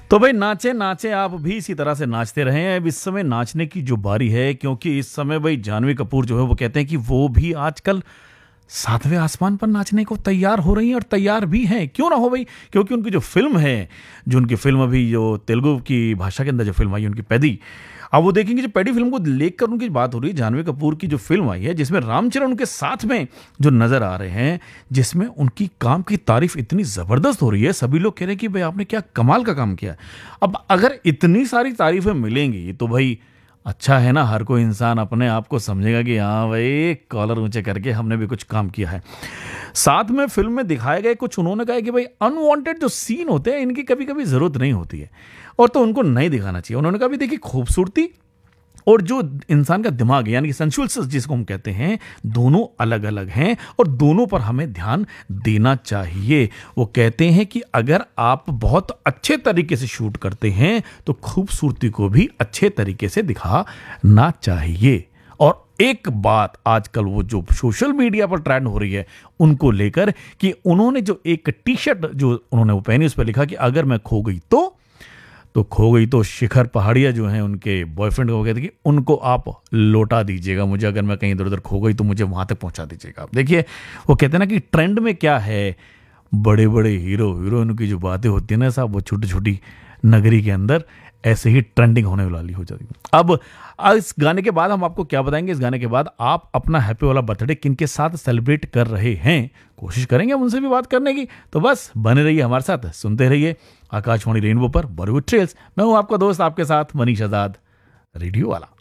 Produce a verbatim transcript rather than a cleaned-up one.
तो भाई नाचे नाचे आप भी इसी तरह से नाचते रहे हैं। अब इस समय नाचने की जो बारी है, क्योंकि इस समय भाई जानवी कपूर जो है वो कहते हैं कि वो भी आजकल सातवें आसमान पर नाचने को तैयार हो रही हैं, और तैयार भी हैं। क्यों ना हो भाई, क्योंकि उनकी जो फिल्म है, जो उनकी फिल्म अभी जो तेलुगु की भाषा के अंदर जो फिल्म आई उनकी पैदी, अब वो देखेंगे जो पैडी फिल्म को लेकर उनकी बात हो रही है। जानवी कपूर की जो फिल्म आई है जिसमें रामचरण उनके साथ में जो नजर आ रहे हैं, जिसमें उनकी काम की तारीफ इतनी जबरदस्त हो रही है, सभी लोग कह रहे हैं कि भाई आपने क्या कमाल का काम किया। अब अगर इतनी सारी तारीफें मिलेंगी तो भाई अच्छा है ना, हर कोई इंसान अपने आप को समझेगा कि हाँ भाई कॉलर ऊंचे करके हमने भी कुछ काम किया है। साथ में फिल्म में दिखाए गए कुछ उन्होंने कहा कि भाई अनवांटेड जो सीन होते हैं इनकी कभी कभी जरूरत नहीं होती है, और तो उनको नहीं दिखाना चाहिए। उन्होंने कहा भी देखिए खूबसूरती और जो इंसान का दिमाग है, यानी कि सेंसुअल जिसको हम कहते हैं, दोनों अलग अलग हैं और दोनों पर हमें ध्यान देना चाहिए। वो कहते हैं कि अगर आप बहुत अच्छे तरीके से शूट करते हैं तो खूबसूरती को भी अच्छे तरीके से दिखाना चाहिए। और एक बात आजकल वो जो सोशल मीडिया पर ट्रेंड हो रही है उनको लेकर, कि उन्होंने जो एक टी शर्ट जो उन्होंने वो पहनी, उस पर लिखा कि अगर मैं खो गई तो तो खो गई तो शिखर पहाड़िया जो हैं उनके बॉयफ्रेंड को कहते कि उनको आप लौटा दीजिएगा मुझे, अगर मैं कहीं इधर उधर खो गई तो मुझे वहां तक पहुंचा दीजिएगा। आप देखिए वो कहते हैं ना कि ट्रेंड में क्या है, बड़े बड़े हीरो हीरोइन की जो बातें होती है ना साहब, वो छोटी छोटी नगरी के अंदर ऐसे ही ट्रेंडिंग होने वाली हो जाती है। अब इस गाने के बाद हम आपको क्या बताएंगे, इस गाने के बाद आप अपना हैप्पी वाला बर्थडे किन के साथ सेलिब्रेट कर रहे हैं, कोशिश करेंगे हम उनसे भी बात करने की। तो बस बने रहिए हमारे साथ, सुनते रहिए आकाशवाणी रेनबो पर बॉलीवुड ट्रेल्स। मैं हूं आपका दोस्त, आपके साथ मनीष आजाद, रेडियो वाला।